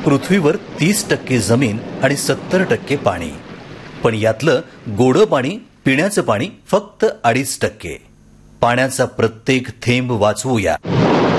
पृथ्वीवर 30% जमीन आणि 70% पाणी, पण यातलं गोडं पाणी, पिण्याचं पाणी फक्त 2.5%. पाण्याचा प्रत्येक थेंब वाचवूया.